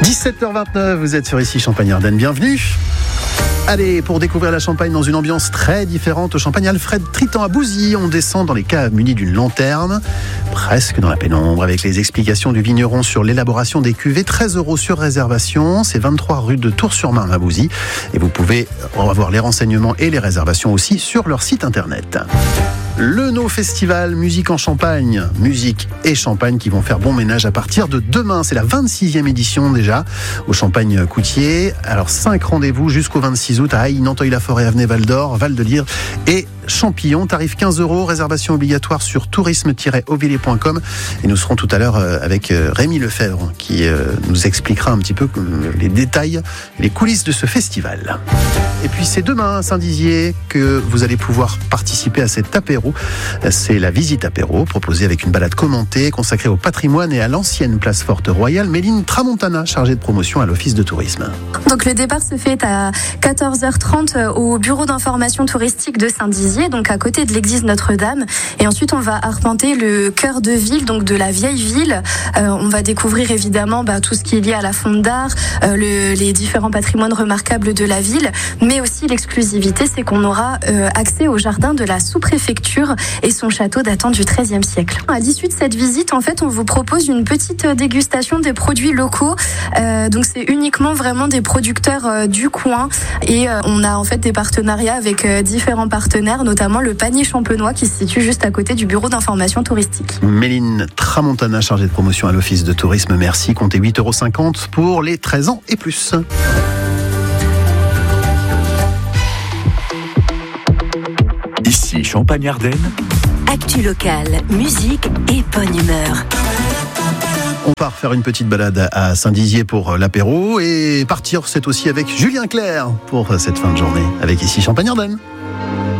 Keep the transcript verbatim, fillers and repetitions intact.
dix-sept heures vingt-neuf, vous êtes sur Ici Champagne-Ardenne, bienvenue. Allez, pour découvrir la Champagne dans une ambiance très différente, au Champagne Alfred Tritan à Bouzy, on descend dans les caves munies d'une lanterne, presque dans la pénombre, avec les explications du vigneron sur l'élaboration des cuvées. treize euros sur réservation, c'est vingt-trois rue de Tours-sur-Marne à Bouzy, et vous pouvez avoir les renseignements et les réservations aussi sur leur site internet. Le No Festival Musique en Champagne, musique et champagne qui vont faire bon ménage à partir de demain. C'est la vingt-sixième édition déjà au Champagne-Coutier. Alors cinq rendez-vous jusqu'au vingt-six août à Aï, Nanteuil-la-Forêt, Avenay, Val-d'Or, Val-de-Lyre et Champillon. Tarif quinze euros, réservation obligatoire sur tourisme tiret ovillers point com. Et nous serons tout à l'heure avec Rémi Lefebvre qui nous expliquera un petit peu les détails, les coulisses de ce festival. Et puis c'est demain à Saint-Dizier que vous allez pouvoir participer à cet apéro. C'est la visite apéro proposée avec une balade commentée consacrée au patrimoine et à l'ancienne place forte royale. Méline Tramontana, chargée de promotion à l'Office de tourisme. Donc le départ se fait à quatorze heures trente au bureau d'information touristique de Saint-Dizier, donc à côté de l'église Notre-Dame. Et ensuite on va arpenter le cœur de ville, donc de la vieille ville. Euh, on va découvrir évidemment bah, tout ce qui est lié à la fonte d'art, euh, le, les différents patrimoines remarquables de la ville, mais aussi l'exclusivité, c'est qu'on aura euh, accès au jardin de la sous-préfecture et son château datant du treizième siècle. À l'issue de cette visite, en fait, on vous propose une petite dégustation des produits locaux. Euh, donc c'est uniquement vraiment des producteurs euh, du coin et euh, on a en fait des partenariats avec euh, différents partenaires, notamment le Panier Champenois qui se situe juste à côté du bureau d'information touristique. Méline Tramontana, chargée de promotion à l'Office de tourisme, merci. Comptez huit euros cinquante pour les treize ans et plus. Ici Champagne-Ardenne. Actu locale, musique et bonne humeur. On part faire une petite balade à Saint-Dizier pour l'apéro et partir, c'est aussi avec Julien Clerc pour cette fin de journée avec Ici Champagne-Ardenne.